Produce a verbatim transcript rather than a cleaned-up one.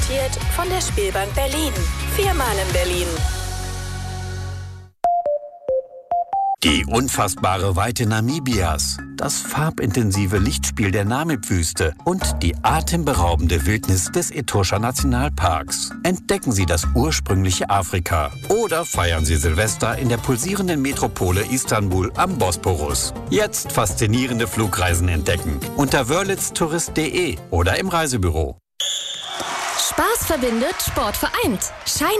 präsentiert von der Spielbank Berlin. Viermal in Berlin. Die unfassbare Weite Namibias, das farbintensive Lichtspiel der Namib-Wüste und die atemberaubende Wildnis des Etosha Nationalparks. Entdecken Sie das ursprüngliche Afrika oder feiern Sie Silvester in der pulsierenden Metropole Istanbul am Bosporus. Jetzt faszinierende Flugreisen entdecken unter wörlitztourist punkt de oder im Reisebüro. Spaß verbindet, Sport vereint. Schein